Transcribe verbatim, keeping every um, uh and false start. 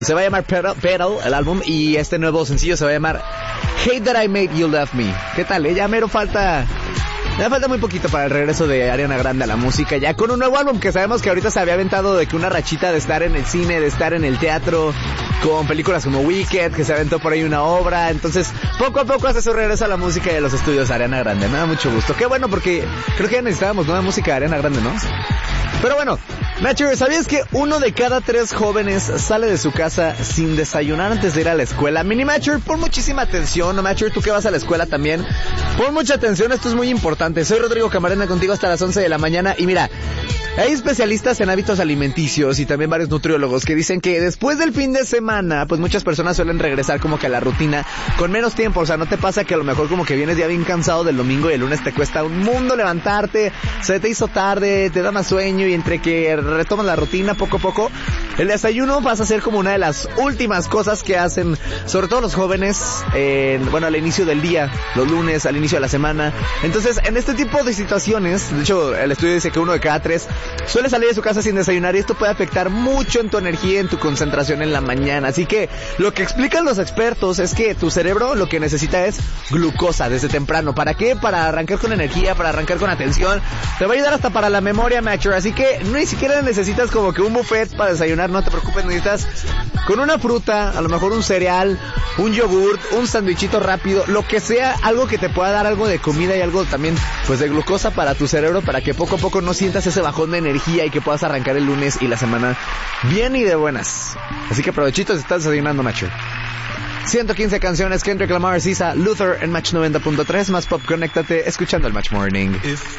Se va a llamar Pedal, Pedal, el álbum, y este nuevo sencillo se va a llamar Hate That I Made You Love Me. ¿Qué tal? Eh? Ya mero falta... Ya falta muy poquito para el regreso de Ariana Grande a la música, ya con un nuevo álbum que sabemos que ahorita se había aventado de que una rachita de estar en el cine, de estar en el teatro, con películas como Wicked, que se aventó por ahí una obra. Entonces, poco a poco hace su regreso a la música y a los estudios Ariana Grande. Me da mucho gusto. Qué bueno, porque creo que ya necesitábamos nueva música de Ariana Grande, ¿no? Pero bueno, Nacho, ¿sabías que uno de cada tres jóvenes sale de su casa sin desayunar antes de ir a la escuela? Mini Matcher, pon muchísima atención, ¿no, Matcher? Tú que vas a la escuela también, pon mucha atención, esto es muy importante. Soy Rodrigo Camarena, contigo hasta las once de la mañana, y mira, hay especialistas en hábitos alimenticios y también varios nutriólogos que dicen que después del fin de semana, pues muchas personas suelen regresar como que a la rutina con menos tiempo. O sea, ¿no te pasa que a lo mejor como que vienes ya bien cansado del domingo y el lunes te cuesta un mundo levantarte, se te hizo tarde, te da más sueño, y entre que retomas la rutina poco a poco, el desayuno pasa a ser como una de las últimas cosas que hacen, sobre todo los jóvenes, eh, bueno, al inicio del día, los lunes, al inicio de la semana. Entonces, en este tipo de situaciones, de hecho, el estudio dice que uno de cada tres suele salir de su casa sin desayunar, y esto puede afectar mucho en tu energía, en tu concentración en la mañana. Así que lo que explican los expertos es que tu cerebro lo que necesita es glucosa desde temprano. ¿Para qué? Para arrancar con energía, para arrancar con atención. Te va a ayudar hasta para la memoria, Matcher. Así que no ni siquiera necesitas como que un buffet para desayunar, no te preocupes, necesitas con una fruta, a lo mejor un cereal, un yogurt, un sandwichito rápido, lo que sea, algo que te pueda dar algo de comida y algo también pues de glucosa para tu cerebro, para que poco a poco no sientas ese bajón de energía y que puedas arrancar el lunes y la semana bien y de buenas. Así que provechito si estás desayunando, Matcher. ciento quince canciones, Kendrick Lamar, Sisa, Luther en Match noventa punto tres, más pop, conéctate escuchando el Match Morning. If